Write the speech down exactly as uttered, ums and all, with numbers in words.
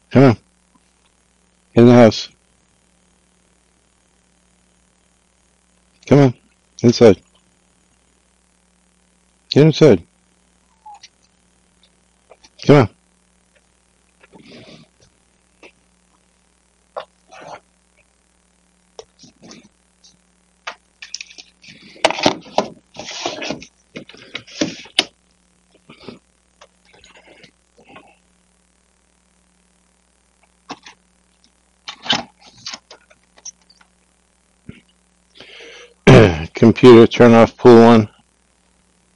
Come on. Get in the house. Come on. Inside. Get inside. Come on. Computer, turn off pool one.